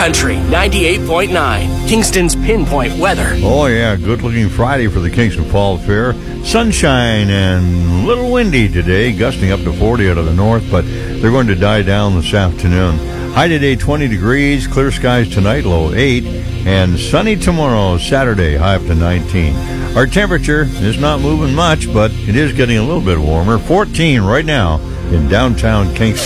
Country 98.9, Kingston's pinpoint weather. Oh, yeah, good-looking Friday for the Kingston Fall Fair. Sunshine and a little windy today, gusting up to 40 out of the north, but they're going to die down this afternoon. High today, 20 degrees, clear skies tonight, low 8, and sunny tomorrow, Saturday, high up to 19. Our temperature is not moving much, but it is getting a little bit warmer. 14 right now in downtown Kingston.